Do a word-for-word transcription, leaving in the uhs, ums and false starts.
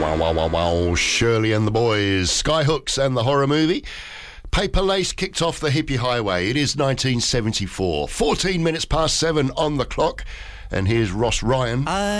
Wow, wow, wow, wow. Shirley and the Boys, Skyhooks and the horror movie. Paper Lace kicked off the hippie highway. It is nineteen seventy-four. fourteen minutes past seven on the clock. And here's Ross Ryan. I